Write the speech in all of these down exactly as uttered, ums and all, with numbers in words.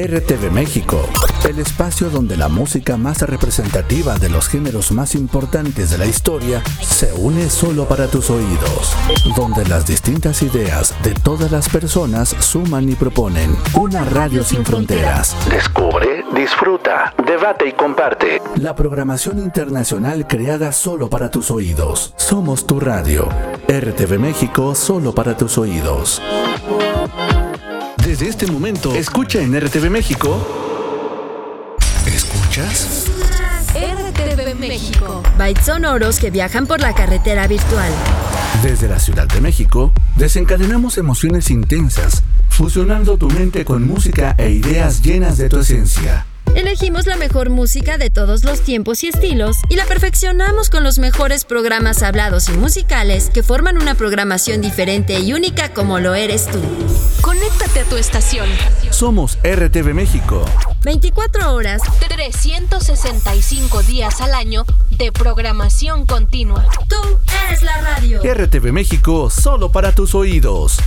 R T V México, el espacio donde la música más representativa de los géneros más importantes de la historia se une solo para tus oídos, donde las distintas ideas de todas las personas suman y proponen una radio sin fronteras. Descubre, disfruta, debate y comparte. La programación internacional creada solo para tus oídos. Somos tu radio. R T V México, solo para tus oídos. Desde este momento, escucha en R T V México. ¿Escuchas? R T V México. Bytes sonoros que viajan por la carretera virtual. Desde la Ciudad de México, desencadenamos emociones intensas, fusionando tu mente con música e ideas llenas de tu esencia. Elegimos la mejor música de todos los tiempos y estilos y la perfeccionamos con los mejores programas hablados y musicales que forman una programación diferente y única como lo eres tú. Conéctate a tu estación. Somos R T V México. veinticuatro horas, trescientos sesenta y cinco días al año de programación continua. Tú eres la radio. R T V México, solo para tus oídos.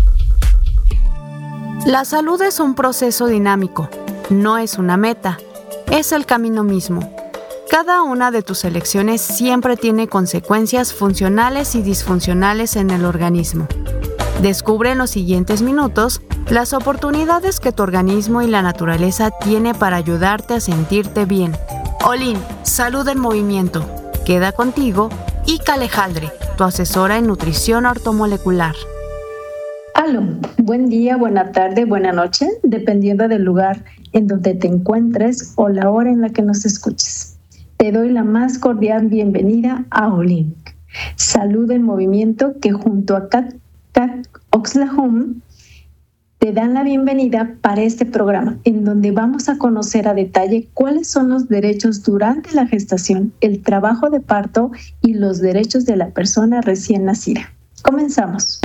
La salud es un proceso dinámico. No es una meta, es el camino mismo. Cada una de tus elecciones siempre tiene consecuencias funcionales y disfuncionales en el organismo. Descubre en los siguientes minutos las oportunidades que tu organismo y la naturaleza tiene para ayudarte a sentirte bien. Olin, Salud en Movimiento. Queda contigo Ika Alejandre, tu asesora en nutrición ortomolecular. Aló, buen día, buena tarde, buena noche, dependiendo del lugar en donde te encuentres o la hora en la que nos escuches. Te doy la más cordial bienvenida a Olin, Salud en Movimiento, que junto a Cat Cat Oxlahoma te dan la bienvenida para este programa, en donde vamos a conocer a detalle cuáles son los derechos durante la gestación, el trabajo de parto y los derechos de la persona recién nacida. Comenzamos.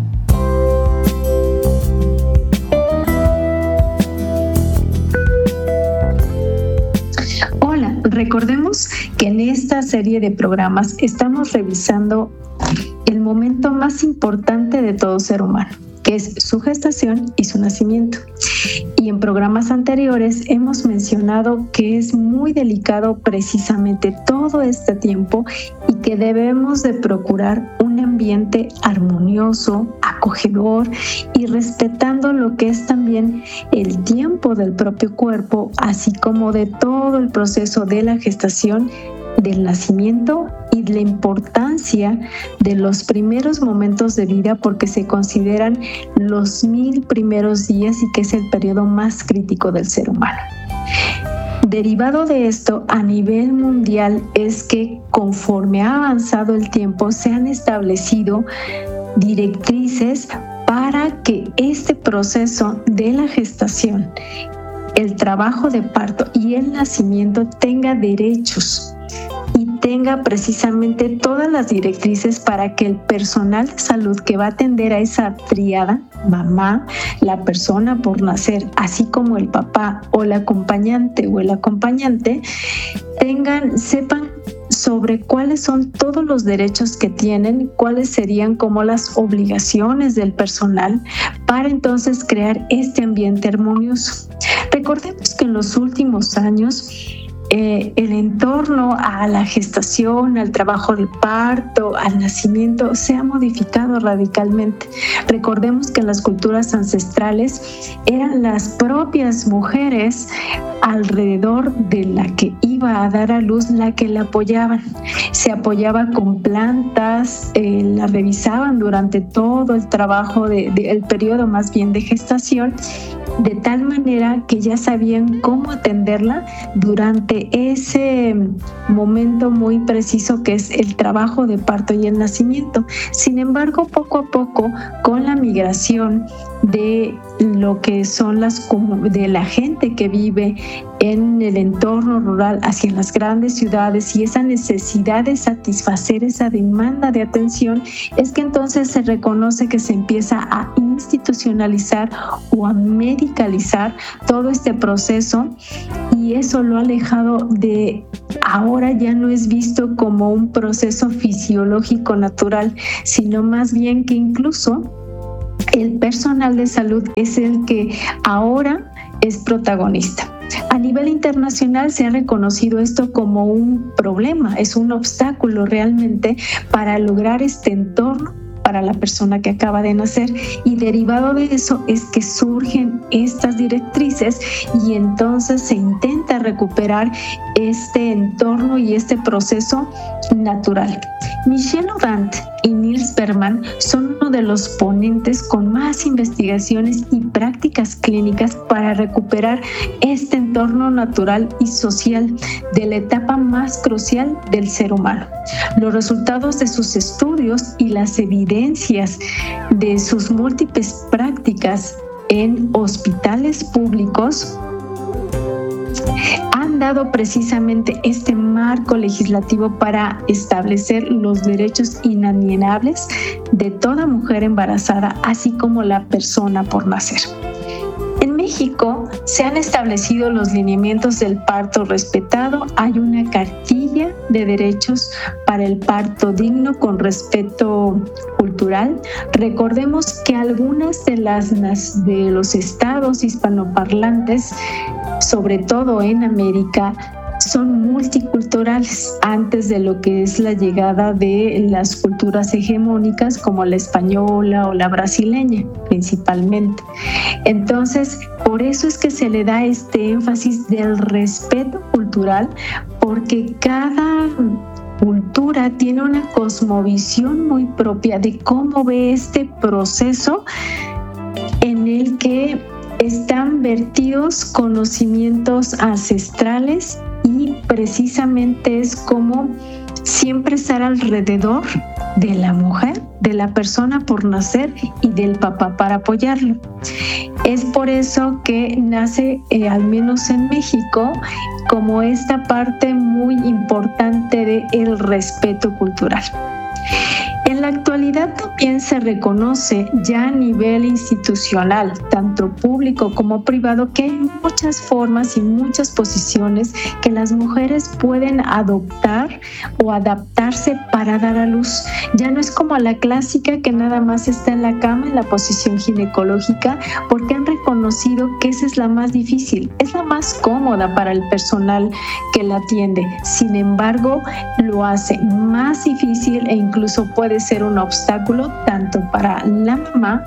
Recordemos que en esta serie de programas estamos revisando el momento más importante de todo ser humano, que es su gestación y su nacimiento. Y en programas anteriores hemos mencionado que es muy delicado precisamente todo este tiempo y que debemos de procurar un ambiente armonioso, acogedor y respetando lo que es también el tiempo del propio cuerpo, así como de todo el proceso de la gestación, del nacimiento y la importancia de los primeros momentos de vida, porque se consideran los mil primeros días y que es el periodo más crítico del ser humano. Derivado de esto, a nivel mundial, es que conforme ha avanzado el tiempo, se han establecido directrices para que este proceso de la gestación, el trabajo de parto y el nacimiento tenga derechos y tenga precisamente todas las directrices para que el personal de salud que va a atender a esa tríada, mamá, la persona por nacer, así como el papá o la acompañante o el acompañante, tengan, sepan sobre cuáles son todos los derechos que tienen, cuáles serían como las obligaciones del personal para entonces crear este ambiente armonioso. Recordemos que en los últimos años Eh, el entorno a la gestación, al trabajo de parto, al nacimiento, se ha modificado radicalmente. Recordemos que en las culturas ancestrales eran las propias mujeres alrededor de la que iba a dar a luz la que la apoyaban. Se apoyaba con plantas, eh, la revisaban durante todo el trabajo, de, de, el periodo más bien de gestación, de tal manera que ya sabían cómo atenderla durante ese momento muy preciso que es el trabajo de parto y el nacimiento. Sin embargo, poco a poco, con la migración de lo que son las de la gente que vive en el entorno rural hacia las grandes ciudades y esa necesidad de satisfacer esa demanda de atención, es que entonces se reconoce que se empieza a institucionalizar o a medicalizar todo este proceso, y eso lo ha alejado de, ahora ya no es visto como un proceso fisiológico natural, sino más bien que incluso el personal de salud es el que ahora es protagonista. A nivel internacional se ha reconocido esto como un problema, es un obstáculo realmente para lograr este entorno para la persona que acaba de nacer, y derivado de eso es que surgen estas directrices y entonces se intenta recuperar este entorno y este proceso natural. Michel Audin y Nils Bergman son uno de los ponentes con más investigaciones y prácticas clínicas para recuperar este entorno natural y social de la etapa más crucial del ser humano. Los resultados de sus estudios y las evidencias de sus múltiples prácticas en hospitales públicos han dado precisamente este marco legislativo para establecer los derechos inalienables de toda mujer embarazada, así como la persona por nacer. En México se han establecido los lineamientos del parto respetado. Hay una cartilla de derechos para el parto digno con respeto cultural. Recordemos que algunas de las de los estados hispanoparlantes, sobre todo en América, son multiculturales antes de lo que es la llegada de las culturas hegemónicas como la española o la brasileña principalmente. Entonces, por eso es que se le da este énfasis del respeto cultural, porque cada cultura tiene una cosmovisión muy propia de cómo ve este proceso en el que están vertidos conocimientos ancestrales, y precisamente es como siempre estar alrededor de la mujer, de la persona por nacer y del papá para apoyarlo. Es por eso que nace, eh, al menos en México, como esta parte muy importante del respeto cultural. En la actualidad también se reconoce ya a nivel institucional, tanto público como privado, que hay muchas formas y muchas posiciones que las mujeres pueden adoptar o adaptarse para dar a luz. Ya no es como la clásica que nada más está en la cama, en la posición ginecológica, porque han reconocido que esa es la más difícil, es la más cómoda para el personal que la atiende. Sin embargo, lo hace más difícil e incluso puede ser un obstáculo tanto para la mamá,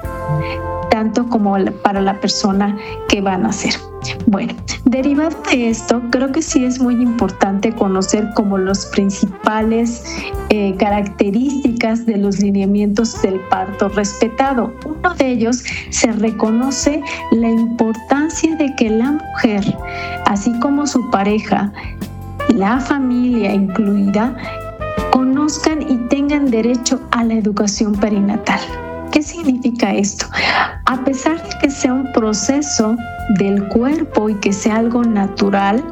tanto como para la persona que va a nacer. Bueno, derivado de esto, creo que sí es muy importante conocer como los principales eh, características de los lineamientos del parto respetado. Uno de ellos se reconoce la importancia de que la mujer, así como su pareja, la familia incluida, conozcan y tengan derecho a la educación perinatal. ¿Qué significa esto? A pesar de que sea un proceso del cuerpo y que sea algo natural,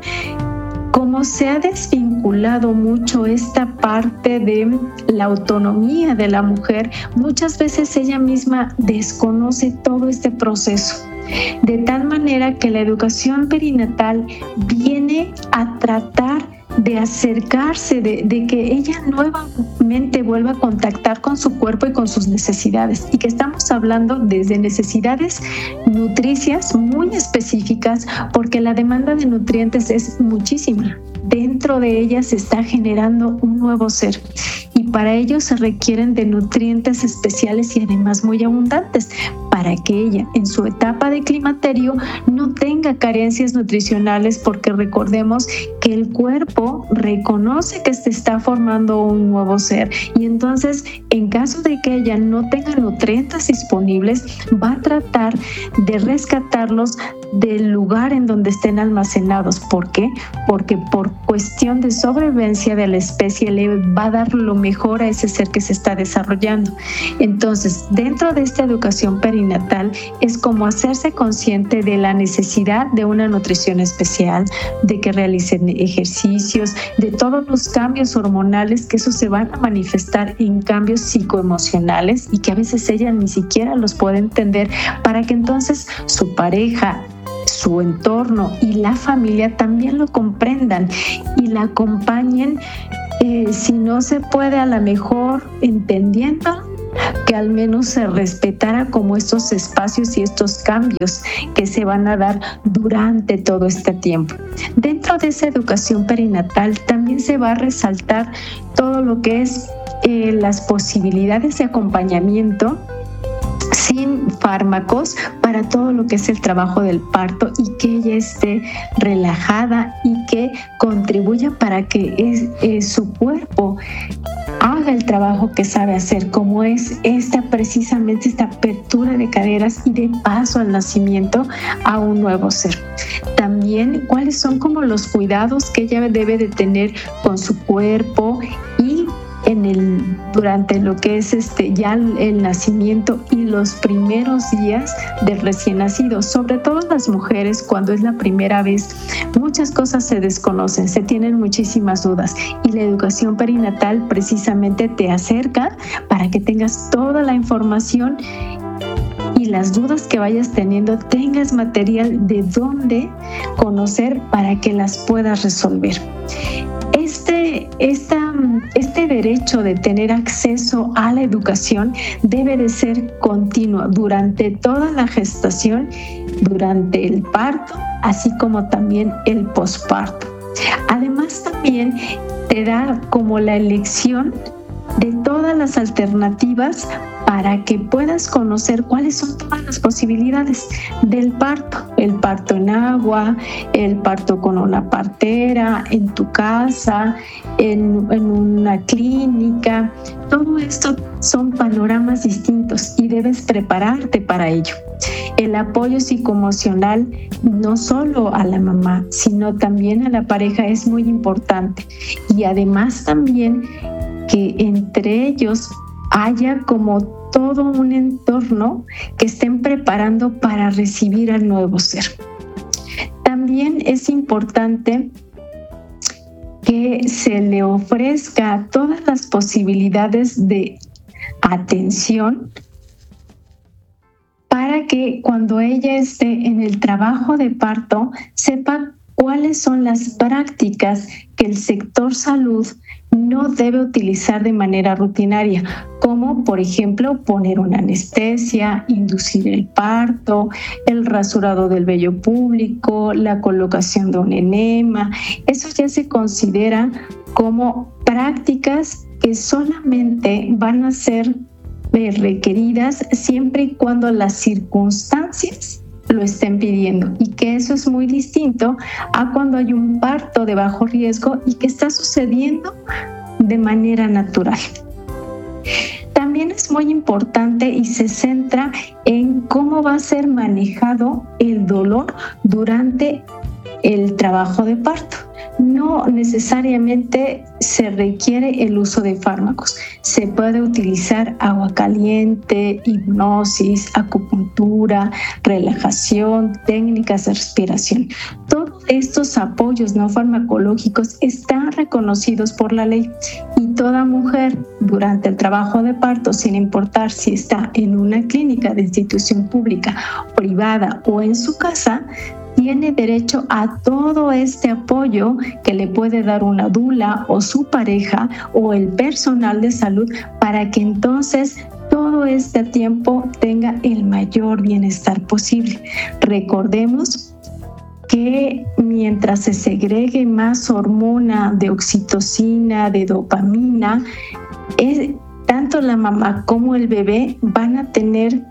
como se ha desvinculado mucho esta parte de la autonomía de la mujer, muchas veces ella misma desconoce todo este proceso. De tal manera que la educación perinatal viene a tratar de acercarse, de, de que ella nuevamente vuelva a contactar con su cuerpo y con sus necesidades, y que estamos hablando desde necesidades nutricias muy específicas, porque la demanda de nutrientes es muchísima. Dentro de ella se está generando un nuevo ser, y para ello se requieren de nutrientes especiales y además muy abundantes, para que ella en su etapa de climaterio no tenga carencias nutricionales, porque recordemos que el cuerpo reconoce que se está formando un nuevo ser, y entonces en caso de que ella no tenga nutrientes disponibles, va a tratar de rescatarlos del lugar en donde estén almacenados. ¿Por qué? Porque por cuestión de sobrevivencia de la especie le va a dar lo mejor a ese ser que se está desarrollando. Entonces, dentro de esta educación perinatal es como hacerse consciente de la necesidad de una nutrición especial, de que realicen ejercicios, de todos los cambios hormonales, que eso se van a manifestar en cambios psicoemocionales y que a veces ella ni siquiera los puede entender, para que entonces su pareja, su entorno y la familia también lo comprendan y la acompañen, eh, si no se puede a lo mejor entendiendo, que al menos se respetara como estos espacios y estos cambios que se van a dar durante todo este tiempo. Dentro de esa educación perinatal también se va a resaltar todo lo que es eh, las posibilidades de acompañamiento sin fármacos para todo lo que es el trabajo del parto y que ella esté relajada y que contribuya para que es, eh, su cuerpo haga el trabajo que sabe hacer, como es esta precisamente esta apertura de caderas y de paso al nacimiento a un nuevo ser. También cuáles son como los cuidados que ella debe de tener con su cuerpo y en el durante lo que es este ya el nacimiento y los primeros días del recién nacido, sobre todo las mujeres cuando es la primera vez. Muchas cosas se desconocen, se tienen muchísimas dudas y la educación perinatal precisamente te acerca para que tengas toda la información y las dudas que vayas teniendo tengas material de dónde conocer para que las puedas resolver. Este, esta, este derecho de tener acceso a la educación debe de ser continuo durante toda la gestación, durante el parto, así como también el posparto. Además, también te da como la elección de todas las alternativas para que puedas conocer cuáles son todas las posibilidades del parto. El parto en agua, el parto con una partera, en tu casa, en, en una clínica. Todo esto son panoramas distintos y debes prepararte para ello. El apoyo psicoemocional no solo a la mamá, sino también a la pareja es muy importante. Y además también que entre ellos haya como todo un entorno que estén preparando para recibir al nuevo ser. También es importante que se le ofrezca todas las posibilidades de atención para que cuando ella esté en el trabajo de parto sepa cuáles son las prácticas que el sector salud no debe utilizar de manera rutinaria, como por ejemplo poner una anestesia, inducir el parto, el rasurado del vello público, la colocación de un enema. Eso ya se considera como prácticas que solamente van a ser requeridas siempre y cuando las circunstancias lo estén pidiendo, y que eso es muy distinto a cuando hay un parto de bajo riesgo y que está sucediendo de manera natural. También es muy importante y se centra en cómo va a ser manejado el dolor durante el trabajo de parto. No necesariamente se requiere el uso de fármacos. Se puede utilizar agua caliente, hipnosis, acupuntura, relajación, técnicas de respiración. Todos estos apoyos no farmacológicos están reconocidos por la ley y toda mujer durante el trabajo de parto, sin importar si está en una clínica de institución pública, privada o en su casa, tiene derecho a todo este apoyo que le puede dar una dula o su pareja o el personal de salud para que entonces todo este tiempo tenga el mayor bienestar posible. Recordemos que mientras se segregue más hormona de oxitocina, de dopamina, es, tanto la mamá como el bebé van a tener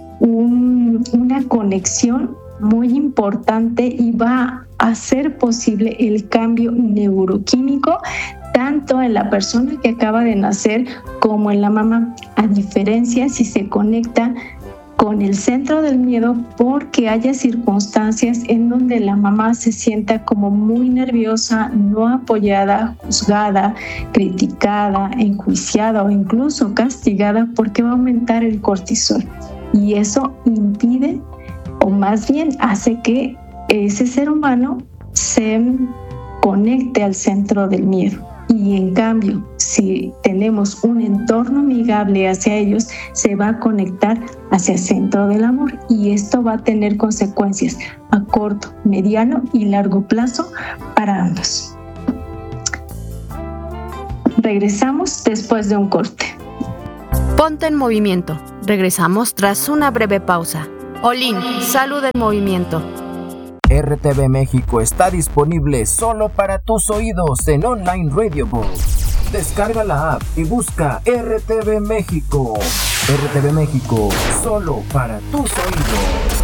un, una conexión muy importante y va a hacer posible el cambio neuroquímico tanto en la persona que acaba de nacer como en la mamá, a diferencia si se conecta con el centro del miedo porque haya circunstancias en donde la mamá se sienta como muy nerviosa, no apoyada, juzgada, criticada, enjuiciada o incluso castigada porque va a aumentar el cortisol y eso impide o más bien hace que ese ser humano se conecte al centro del miedo. Y en cambio, si tenemos un entorno amigable hacia ellos, se va a conectar hacia el centro del amor. Y esto va a tener consecuencias a corto, mediano y largo plazo para ambos. Regresamos después de un corte. Ponte en movimiento. Regresamos tras una breve pausa. Olin, salud en movimiento. R T V México está disponible solo para tus oídos en Online Radio Book. Descarga la app y busca R T V México. R T V México, solo para tus oídos.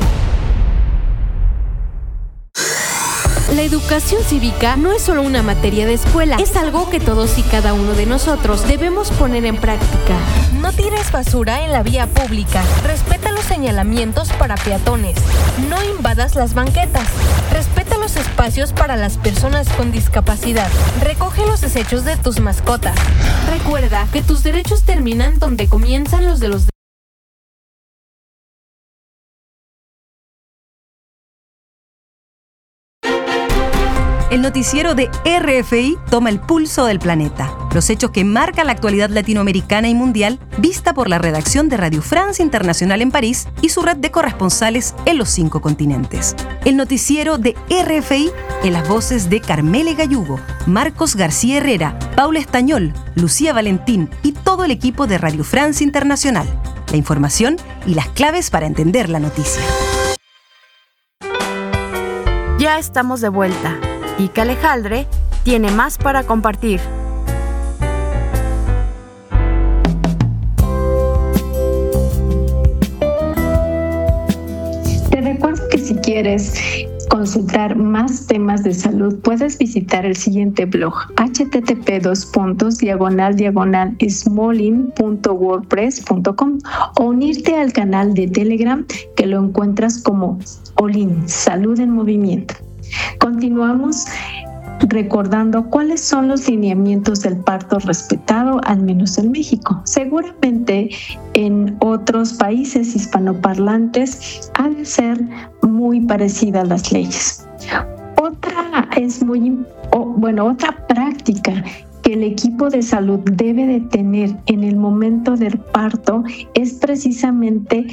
La educación cívica no es solo una materia de escuela, es algo que todos y cada uno de nosotros debemos poner en práctica. No tires basura en la vía pública, respeta los señalamientos para peatones, no invadas las banquetas, respeta los espacios para las personas con discapacidad, recoge los desechos de tus mascotas. Recuerda que tus derechos terminan donde comienzan los de los demás. El noticiero de R F I toma el pulso del planeta. Los hechos que marcan la actualidad latinoamericana y mundial, vista por la redacción de Radio France Internacional en París y su red de corresponsales en los cinco continentes. El noticiero de R F I en las voces de Carmele Gallugo, Marcos García Herrera, Paula Estañol, Lucía Valentín y todo el equipo de Radio France Internacional. La información y las claves para entender la noticia. Ya estamos de vuelta. Ica Alejandre tiene más para compartir. Te recuerdo que si quieres consultar más temas de salud, puedes visitar el siguiente blog: http dos puntos diagonal diagonal smolin punto wordpress punto com o unirte al canal de Telegram que lo encuentras como Olin, Salud en Movimiento. Continuamos recordando cuáles son los lineamientos del parto respetado, al menos en México. Seguramente en otros países hispanoparlantes ha de ser muy parecidas las leyes. Otra es muy, oh, bueno, otra práctica que el equipo de salud debe de tener en el momento del parto es precisamente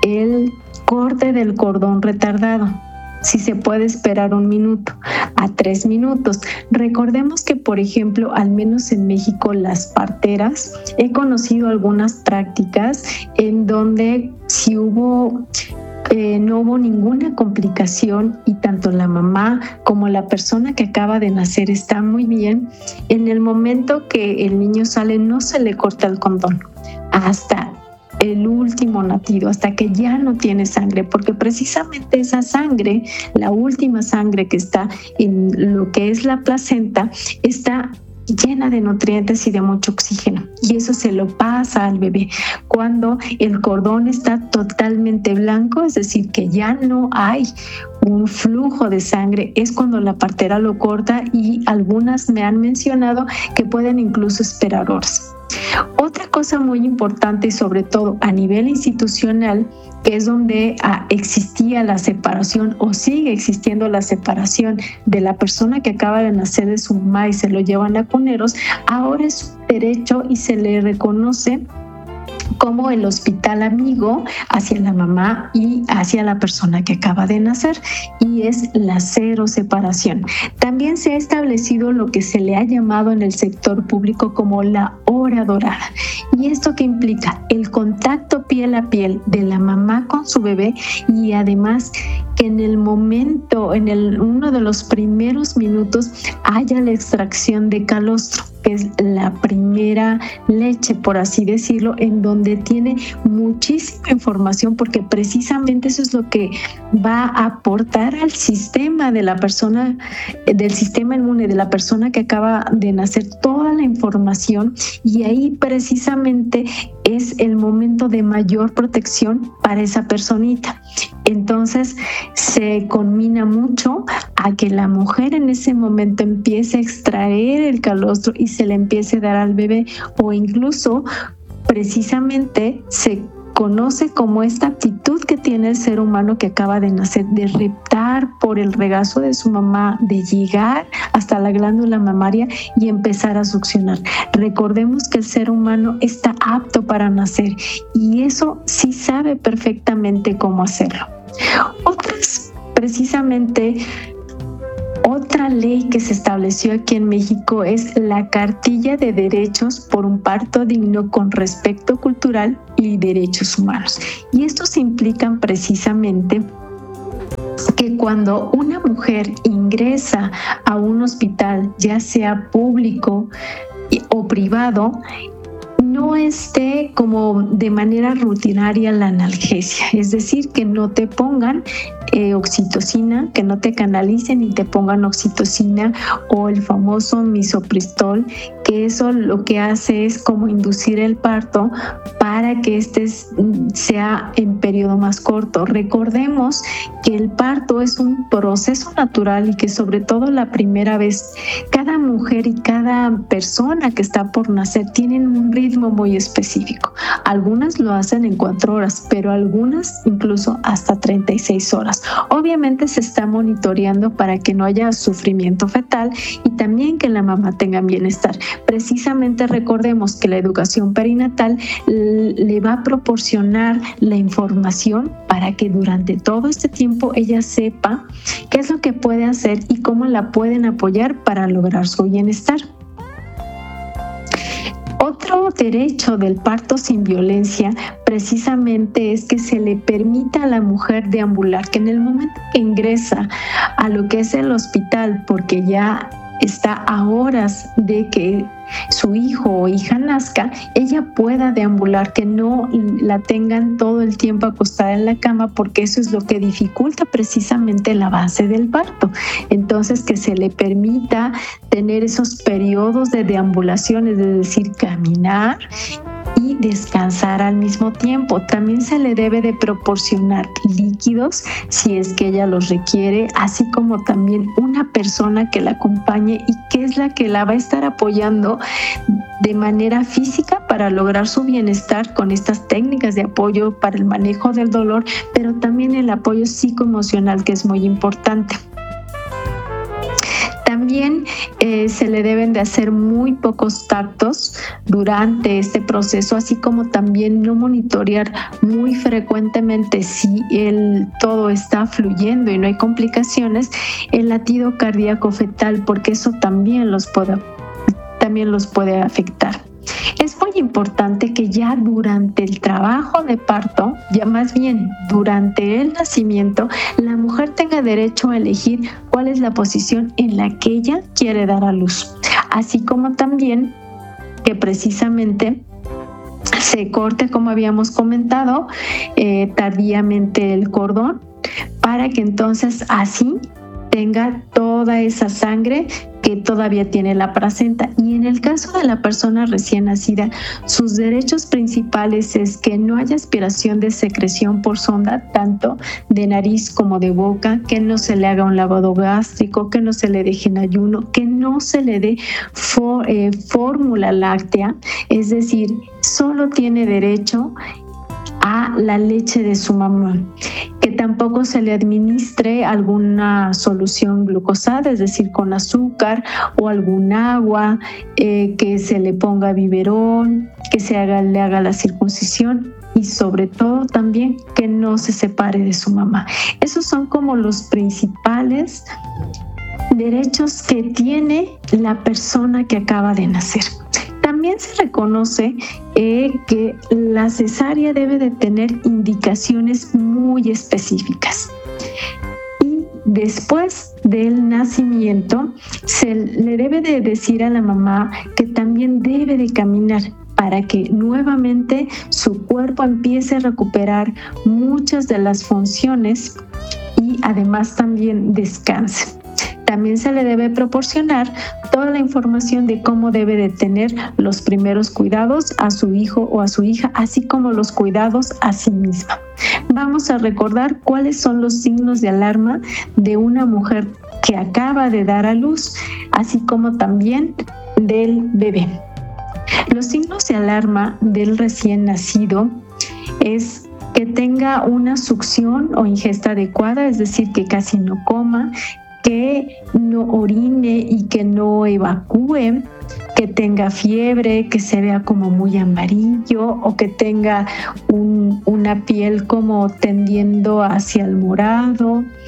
el corte del cordón retardado. Si se puede esperar un minuto a tres minutos. Recordemos que, por ejemplo, al menos en México, las parteras, he conocido algunas prácticas en donde si hubo, eh, no hubo ninguna complicación y tanto la mamá como la persona que acaba de nacer está muy bien, en el momento que el niño sale no se le corta el cordón hasta el último latido, hasta que ya no tiene sangre, porque precisamente esa sangre, la última sangre que está en lo que es la placenta, está llena de nutrientes y de mucho oxígeno, y eso se lo pasa al bebé. Cuando el cordón está totalmente blanco, es decir, que ya no hay un flujo de sangre, es cuando la partera lo corta, y algunas me han mencionado que pueden incluso esperar horas. Otra cosa muy importante, y sobre todo a nivel institucional, que es donde ah, existía la separación o sigue existiendo la separación de la persona que acaba de nacer de su mamá y se lo llevan a cuneros, ahora es un derecho y se le reconoce como el hospital amigo hacia la mamá y hacia la persona que acaba de nacer, y es la cero separación. También se ha establecido lo que se le ha llamado en el sector público como la hora dorada. ¿Y esto qué implica? El contacto piel a piel de la mamá con su bebé, y además que en el momento, en el, uno de los primeros minutos, haya la extracción de calostro, que es la primera leche, por así decirlo, en donde tiene muchísima información, porque precisamente eso es lo que va a aportar al sistema de la persona, del sistema inmune de la persona que acaba de nacer, toda la información, y ahí precisamente es el momento de mayor protección para esa personita. Entonces se conmina mucho a que la mujer en ese momento empiece a extraer el calostro y se le empiece a dar al bebé, o incluso precisamente se conoce como esta actitud que tiene el ser humano que acaba de nacer, de reptar por el regazo de su mamá, de llegar hasta la glándula mamaria y empezar a succionar. Recordemos que el ser humano está apto para nacer, y eso sí sabe perfectamente cómo hacerlo. Otras, precisamente, Otra ley que se estableció aquí en México es la Cartilla de Derechos por un Parto Digno con Respeto Cultural y Derechos Humanos. Y estos implican precisamente que cuando una mujer ingresa a un hospital, ya sea público o privado, no esté como de manera rutinaria la analgesia, es decir, que no te pongan eh, oxitocina, que no te canalicen y te pongan oxitocina o el famoso misoprostol, que eso lo que hace es como inducir el parto para que este sea en periodo más corto. Recordemos que el parto es un proceso natural y que sobre todo la primera vez, cada mujer y cada persona que está por nacer tienen un ritmo muy específico. Algunas lo hacen en cuatro horas, pero algunas incluso hasta treinta y seis horas. Obviamente se está monitoreando para que no haya sufrimiento fetal y también que la mamá tenga bienestar. Precisamente recordemos que la educación perinatal le va a proporcionar la información para que durante todo este tiempo ella sepa qué es lo que puede hacer y cómo la pueden apoyar para lograr su bienestar. Otro derecho del parto sin violencia precisamente es que se le permita a la mujer deambular, que en el momento que ingresa a lo que es el hospital, porque ya está a horas de que su hijo o hija nazca, ella pueda deambular, que no la tengan todo el tiempo acostada en la cama, porque eso es lo que dificulta precisamente el avance del parto. Entonces, que se le permita tener esos periodos de deambulación, es decir, caminar y descansar al mismo tiempo. También se le debe de proporcionar líquidos si es que ella los requiere, así como también una persona que la acompañe y que es la que la va a estar apoyando de manera física para lograr su bienestar con estas técnicas de apoyo para el manejo del dolor, pero también el apoyo psicoemocional, que es muy importante. También eh, se le deben de hacer muy pocos tactos durante este proceso, así como también no monitorear muy frecuentemente si el, todo está fluyendo y no hay complicaciones, el latido cardíaco fetal, porque eso también los puede, también los puede afectar. Es muy importante que ya durante el trabajo de parto, ya más bien durante el nacimiento, la mujer tenga derecho a elegir cuál es la posición en la que ella quiere dar a luz, así como también que precisamente se corte, como habíamos comentado, eh, tardíamente el cordón, para que entonces así tenga toda esa sangre que todavía tiene la placenta. Y en el caso de la persona recién nacida, sus derechos principales es que no haya aspiración de secreción por sonda, tanto de nariz como de boca, que no se le haga un lavado gástrico, que no se le deje en ayuno, que no se le dé for, eh, fórmula láctea, es decir, solo tiene derecho a la leche de su mamá, que tampoco se le administre alguna solución glucosada, es decir, con azúcar o algún agua, eh, que se le ponga biberón, que se haga, le haga la circuncisión y sobre todo también que no se separe de su mamá. Esos son como los principales derechos que tiene la persona que acaba de nacer. También se reconoce eh, que la cesárea debe de tener indicaciones muy específicas. Y después del nacimiento se le debe de decir a la mamá que también debe de caminar para que nuevamente su cuerpo empiece a recuperar muchas de las funciones y además también descanse. También se le debe proporcionar toda la información de cómo debe de tener los primeros cuidados a su hijo o a su hija, así como los cuidados a sí misma. Vamos a recordar cuáles son los signos de alarma de una mujer que acaba de dar a luz, así como también del bebé. Los signos de alarma del recién nacido es que tenga una succión o ingesta adecuada, es decir, que casi no coma, que no orine y que no evacúe, que tenga fiebre, que se vea como muy amarillo o que tenga un, una piel como tendiendo hacia el morado,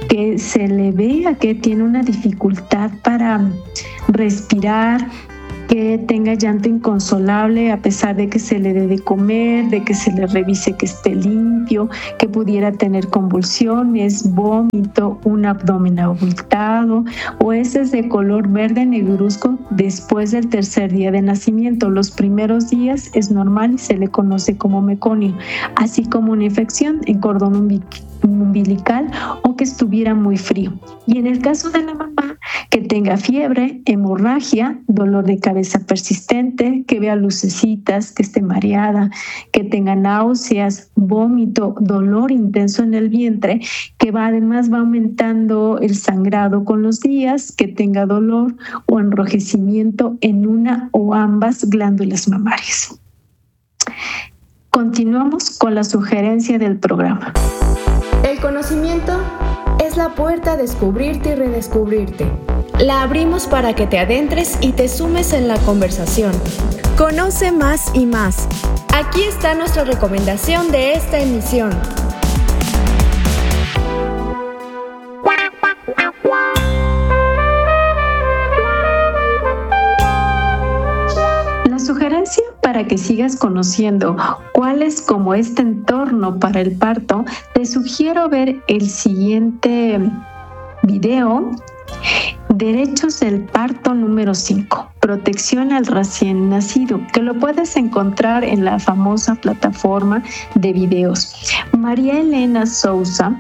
que se le vea que tiene una dificultad para respirar, que tenga llanto inconsolable a pesar de que se le dé de comer, de que se le revise que esté limpio, que pudiera tener convulsiones, vómito, un abdomen abultado o heces de color verde negruzco después del tercer día de nacimiento. Los primeros días es normal y se le conoce como meconio, así como una infección en cordón umbilical o que estuviera muy frío. Y en el caso de la mamá, que tenga fiebre, hemorragia, dolor de cabeza persistente, que vea lucecitas, que esté mareada, que tenga náuseas, vómito, dolor intenso en el vientre, que va además va aumentando el sangrado con los días, que tenga dolor o enrojecimiento en una o ambas glándulas mamarias. Continuamos con la sugerencia del programa. El conocimiento es la puerta a descubrirte y redescubrirte. La abrimos para que te adentres y te sumes en la conversación. Conoce más y más. Aquí está nuestra recomendación de esta emisión. La sugerencia para que sigas conociendo cuál es como este entorno para el parto, te sugiero ver el siguiente video. Derechos del parto número cinco, protección al recién nacido, que lo puedes encontrar en la famosa plataforma de videos. María Elena Sousa,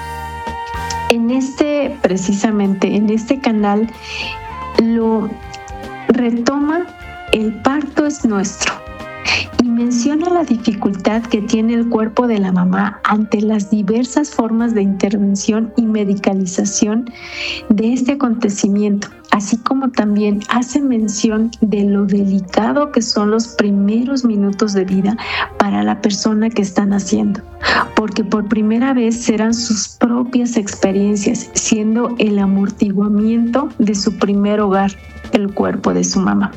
en este, precisamente en este canal, lo retoma. El parto es nuestro y menciona la dificultad que tiene el cuerpo de la mamá ante las diversas formas de intervención y medicalización de este acontecimiento, así como también hace mención de lo delicado que son los primeros minutos de vida para la persona que está naciendo, porque por primera vez serán sus propias experiencias, siendo el amortiguamiento de su primer hogar, el cuerpo de su mamá.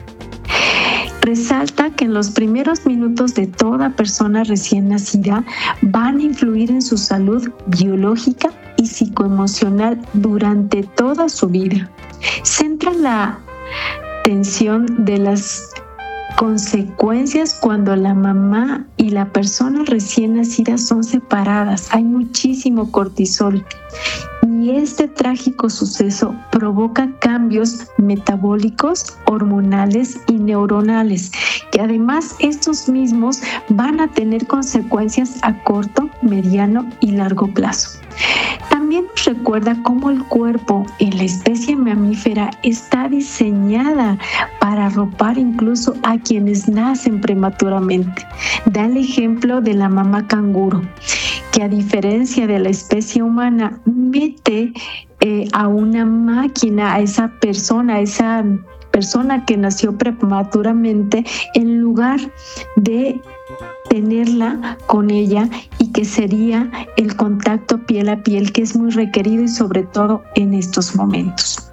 Resalta que en los primeros minutos de toda persona recién nacida van a influir en su salud biológica y psicoemocional durante toda su vida. Centra la atención de las consecuencias cuando la mamá y la persona recién nacida son separadas. Hay muchísimo cortisol. Y este trágico suceso provoca cambios metabólicos, hormonales y neuronales, que además estos mismos van a tener consecuencias a corto, mediano y largo plazo. También nos recuerda cómo el cuerpo en la especie mamífera está diseñada para arropar incluso a quienes nacen prematuramente. Da el ejemplo de la mamá canguro, que a diferencia de la especie humana mete eh, a una máquina, a esa persona, a esa persona que nació prematuramente, en lugar de tenerla con ella, y que sería el contacto piel a piel, que es muy requerido y sobre todo en estos momentos.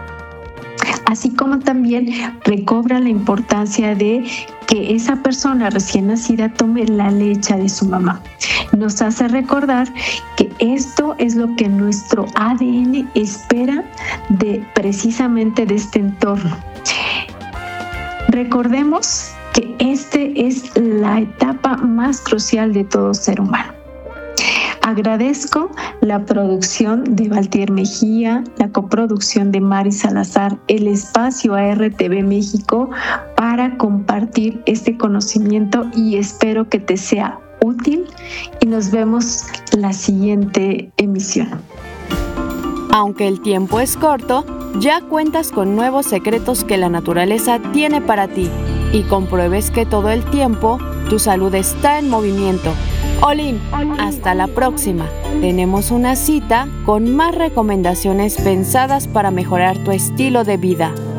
Así como también recobra la importancia de que esa persona recién nacida tome la leche de su mamá. Nos hace recordar que esto es lo que nuestro A D N espera de precisamente de este entorno. Recordemos que este es la etapa más crucial de todo ser humano. Agradezco la producción de Valtier Mejía, la coproducción de Mari Salazar, el espacio a R T V México para compartir este conocimiento, y espero que te sea útil, y nos vemos la siguiente emisión. Aunque el tiempo es corto, ya cuentas con nuevos secretos que la naturaleza tiene para ti, y compruebes que todo el tiempo tu salud está en movimiento. Olin, hasta la próxima. Tenemos una cita con más recomendaciones pensadas para mejorar tu estilo de vida.